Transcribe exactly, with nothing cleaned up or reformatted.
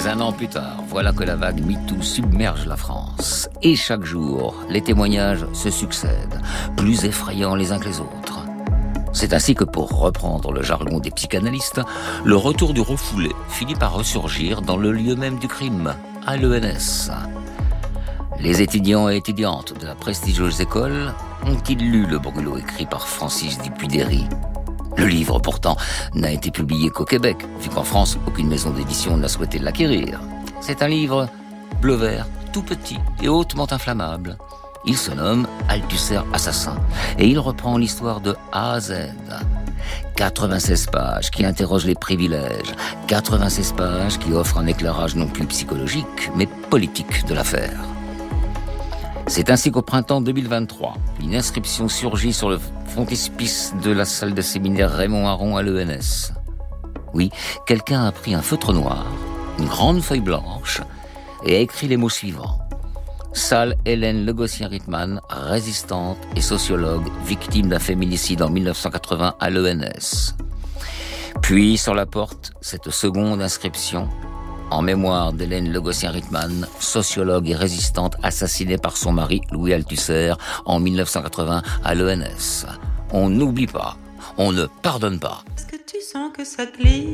Mais un an plus tard, voilà que la vague MeToo submerge la France. Et chaque jour, les témoignages se succèdent, plus effrayants les uns que les autres. C'est ainsi que, pour reprendre le jargon des psychanalystes, le retour du refoulé finit par ressurgir dans le lieu même du crime, à l'E N S. Les étudiants et étudiantes de la prestigieuse école ont-ils lu le brûlot écrit par Francis Dupuy-Derry ? Le livre, pourtant, n'a été publié qu'au Québec, vu qu'en France, aucune maison d'édition n'a souhaité l'acquérir. C'est un livre bleu-vert, tout petit et hautement inflammable. Il se nomme Althusser assassin et il reprend l'histoire de A à Z. quatre-vingt-seize pages qui interrogent les privilèges, quatre-vingt-seize pages qui offrent un éclairage non plus psychologique, mais politique de l'affaire. C'est ainsi qu'au printemps deux mille vingt-trois, une inscription surgit sur le frontispice de la salle de séminaire Raymond Aron à l'E N S. Oui, quelqu'un a pris un feutre noir, une grande feuille blanche, et a écrit les mots suivants. Salle Hélène Le Gossien-Rittmann, résistante et sociologue, victime d'un féminicide en dix-neuf cent quatre-vingts à l'E N S. Puis, sur la porte, cette seconde inscription, en mémoire d'Hélène Le Gossien-Rittmann, sociologue et résistante assassinée par son mari Louis Althusser en dix-neuf cent quatre-vingts à l'E N S. On n'oublie pas, on ne pardonne pas. Est-ce que tu sens que ça glisse ?